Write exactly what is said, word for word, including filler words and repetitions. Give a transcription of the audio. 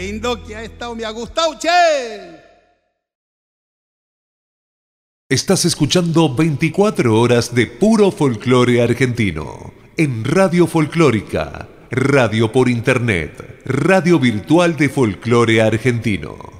lindo que ha estado, me ha gustado, che. Estás escuchando veinticuatro horas de puro folclore argentino en Radio Folclórica, radio por internet, radio virtual de folclore argentino.